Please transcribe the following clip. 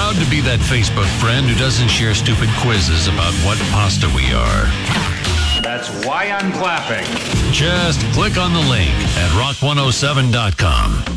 Proud to be that Facebook friend who doesn't share stupid quizzes about what pasta we are. That's why I'm clapping. Just click on the link at rock107.com.